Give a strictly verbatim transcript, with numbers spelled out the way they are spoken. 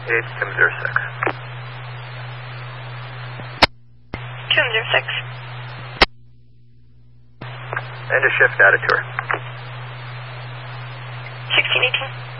eight, Kim zero six. Kim zero six. End of shift, out of tour. sixteen eighteen.